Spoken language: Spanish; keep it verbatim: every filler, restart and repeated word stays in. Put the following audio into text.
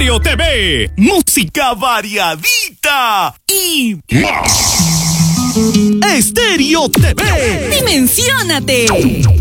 Estéreo T V, música variadita y más. Estéreo T V, ¡Dimensiónate!